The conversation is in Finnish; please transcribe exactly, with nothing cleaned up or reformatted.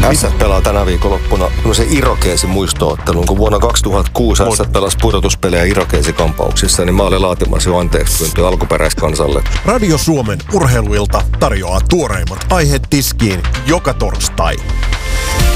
S pelaa tänä viikonloppuna se Irokeesi muistoottelun, kun vuonna kaksituhattakuusi S pelasi pudotuspelejä Irokeesi-kampauksissa, niin mä olin laatimassa jo anteeksi pyyntöä alkuperäiskansalle. Radio Suomen urheiluilta tarjoaa tuoreimmat aiheet tiskiin joka torstai.